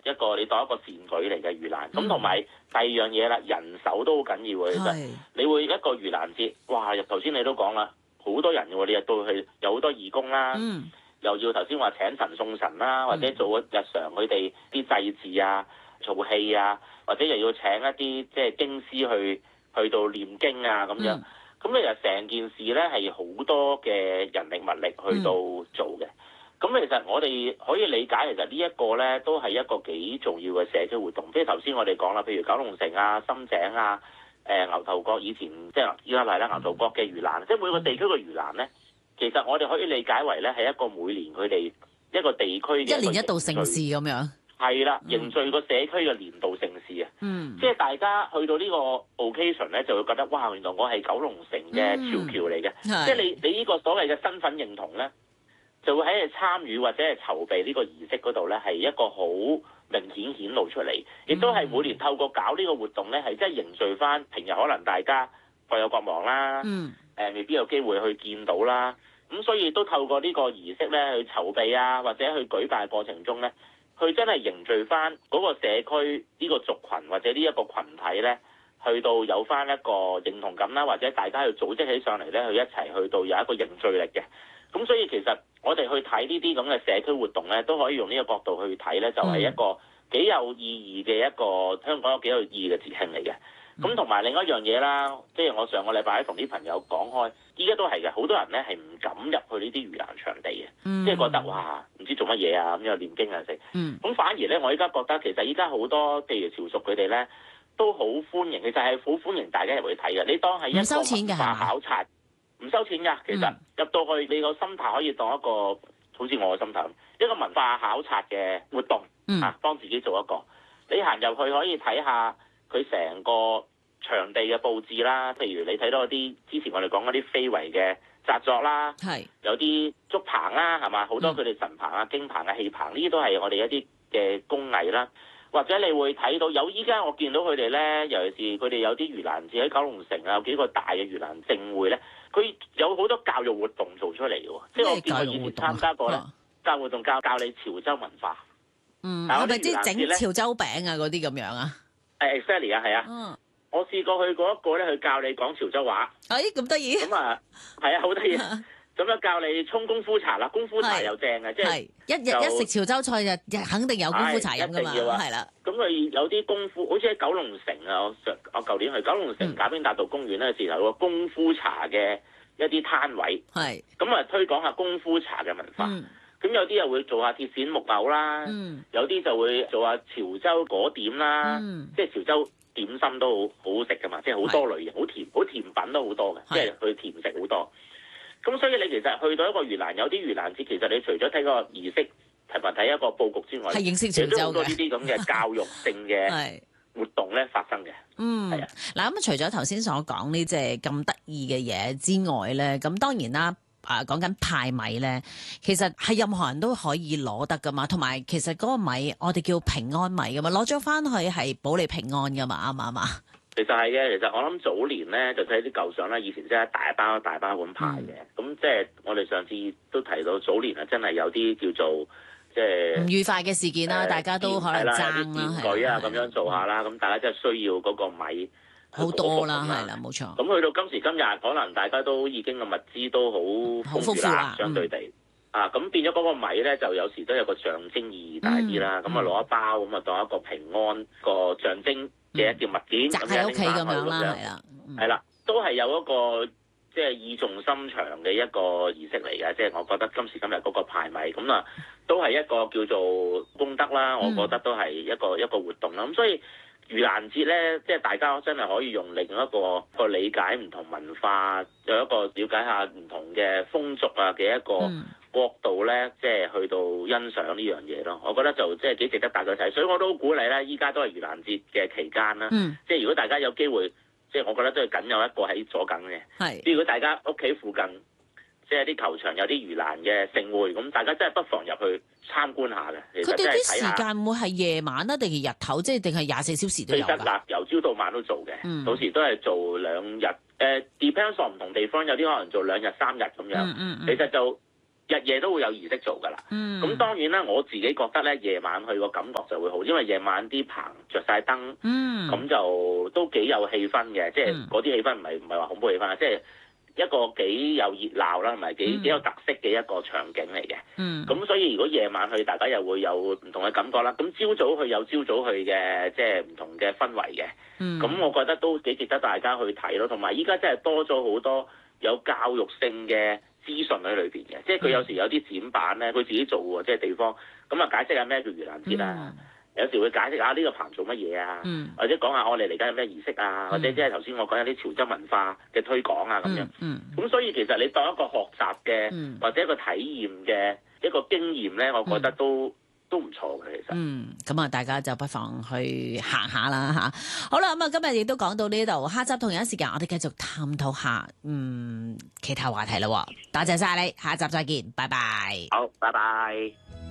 一個你當一個善舉嚟嘅盂蘭。咁同埋第二樣嘢啦，人手都好緊要喎。其實你會一個盂蘭節，哇！頭先你都講啦，好多人嘅喎，你入到去有好多義工啦，又要頭先話請神送神啦，或者做日常佢哋啲祭祀啊、做戲啊，或者又要請一啲即係經師去到念經啊咁樣。咁其實成件事咧係好多嘅人力物力去到做嘅。咁其實我哋可以理解，其實呢一個咧都係一個幾重要嘅社區活動。即係頭先我哋講啦，譬如九龍城啊、深井啊、牛頭角以前即係依家嚟啦，牛頭角嘅盂蘭，即係每個地區嘅盂蘭咧，其實我哋可以理解為咧係一個每年佢哋一個地區嘅一年一度盛事咁樣。 係啦，凝聚個社區嘅年度盛事啊！即係大家去到呢個 occasion 咧，就會覺得哇，原來我係九龍城嘅潮僑嚟嘅。即係你呢個所謂嘅身份認同咧，就會喺度參與或者係籌備呢個儀式嗰度咧，係一個好明顯顯露出嚟，亦都係每年透過搞呢個活動咧，係真係凝聚翻平日可能大家各有各忙啦，未必有機會去見到啦。咁所以都透過呢個儀式咧去籌備啊，或者去舉辦過程中咧，佢真係凝聚翻嗰個社區呢個族群或者呢一個群體咧，去到有翻一個認同感啦，或者大家去組織起上嚟咧，去一齊去到有一個凝聚力嘅。咁所以其實我哋去睇呢啲咁嘅社區活動咧，都可以用呢個角度去睇咧，就係一個幾有意義嘅一個香港有幾有意義嘅節慶嚟嘅。咁同埋另一樣嘢啦，即係我上個禮拜同啲朋友講開，依家都係嘅，好多人咧係唔敢入去呢啲盂蘭場地嘅，即係覺得哇唔知做乜嘢啊，咁又念經啊食。咁反而咧，我依家覺得其實依家好多譬如潮屬佢哋咧都好歡迎，其實係好歡迎大家入去睇嘅。你當係一個文化考察，唔收錢㗎。其實入到去你個心態可以當一個好似我嘅心態咁，一個文化考察嘅活動啊，幫自己做一個。你行入去可以睇下佢成個場地嘅佈置啦，譬如你睇到啲之前我哋講嗰啲非遺嘅紮作啦，有啲竹棚啦，係嘛？好多佢哋神棚啊、經棚啊、戲棚，呢啲都係我哋一啲嘅工藝啦。或者你會睇到有依家我見到佢哋咧，尤其是佢哋有啲盂蘭節喺九龍城啊，有幾個大嘅盂蘭盛會咧，佢有好多教育活動做出嚟嘅喎。即係我見過以前參加過咧，教育活動教你潮州文化。 係咪即係整潮州餅啊嗰啲咁樣啊 ？exactly 啊，係啊。我試過去過一個咧，佢教你講潮州話。咁得意。 咁啊，係啊，好得意。咁樣教你沖功夫茶啦，功夫茶又正嘅，即係一日一食潮州菜就肯定有功夫茶飲㗎嘛，係啦。 咁佢有啲功夫，好似喺九龍城啊，我舊年去九龍城賈炳達道公園咧，時有個功夫茶嘅一啲攤位。咁啊，推廣下功夫茶嘅文化。咁有啲又會做下鐵線木偶啦，有啲就會做下潮州果點啦，即係潮州點心都好好食㗎嘛，即係好多類型，好甜品都好多嘅，即係佢甜食好多。咁所以你其實去到一個盂蘭，有啲盂蘭節，其實你除咗睇個儀式同埋睇一個佈局之外， 係認識潮州嘅， 都好多呢啲咁嘅教育性嘅活動咧發生嘅。 係啊。嗱咁，除咗頭先所講呢，即係咁得意嘅嘢之外咧，咁當然啦。講緊派米咧，其實係任何人都可以攞得噶嘛，同埋其實嗰個米我哋叫平安米噶嘛，攞咗翻去係保你平安噶嘛，啱唔啱啊？其實係嘅，其實我諗早年咧就睇啲舊相啦，以前真係大包大包咁派嘅，咁即係我哋上次都提到早年啊，真係有啲叫做即係唔愉快嘅事件啦，大家都可能爭啦， 啲選舉啊咁樣做下啦，咁大家真係需要嗰個米。 好多啦，係啦，冇錯。 咁去到今時今日，可能大家都已經個物資都好豐富啦，相對地。咁變咗嗰個米咧，就有時都有個象徵意義大啲啦。咁啊攞一包，咁啊當一個平安個象徵嘅一件物件， 咁喺屋企咁樣啦，係啦， 係啦，都係有一個即係意重心長嘅一個儀式嚟嘅。即係我覺得今時今日嗰個派米，咁啊都係一個叫做功德啦。我覺得都係一個活動啦。咁所以盂蘭節咧，即係大家真係可以用另一個理解唔同文化，有一個了解下唔同嘅風俗啊嘅一個角度咧，即係去到欣賞呢樣嘢咯。我覺得就即係幾值得大家睇，所以我都鼓勵咧，依家都係盂蘭節嘅期間啦。即係如果大家有機會，即係我覺得都係僅有一個喺左近嘅。如果大家屋企附近，即係啲球場有啲盂蘭嘅盛會，咁大家真係不妨入去參觀下嘅。其實佢哋啲時間會係夜晚啊，定係日頭，即係定係24小時都有㗎？ 其實嗱，由朝到晚都做嘅，到時都係做2日。depends on 唔同地方，有啲可能做2日3日咁樣。其實就日夜都會有儀式做㗎啦。咁當然啦，我自己覺得咧，夜晚去個感覺就會好，因為夜晚啲棚着晒燈，咁就都幾有氣氛嘅，即係嗰啲氣氛唔係話恐怖氣氛啊，即係一個幾有熱鬧啦，同埋幾有特色嘅一個場景嚟嘅。咁所以如果夜晚去，大家又會有唔同嘅感覺啦。咁朝早去有朝早去嘅，即係唔同嘅氛圍嘅。咁我覺得都幾值得大家去睇咯。同埋依家真係多咗好多有教育性嘅資訊喺裏邊嘅，即係佢有時有啲展板咧，佢自己做喎，即係地方咁啊，解釋下咩叫盂蘭節啊。有時會解釋下呢個棚做乜嘢啊，或者講下我哋嚟緊有咩儀式啊，或者即係頭先我講有啲潮州文化嘅推廣啊咁樣。咁所以其實你當一個學習嘅或者一個體驗嘅一個經驗咧，我覺得都唔錯嘅其實。 咁啊，大家就不妨去行下啦嚇。好啦，咁啊，今日亦都講到呢度，下集同樣時間我哋繼續探討下其他話題啦。多謝晒你，下集再見，拜拜。 好，拜拜。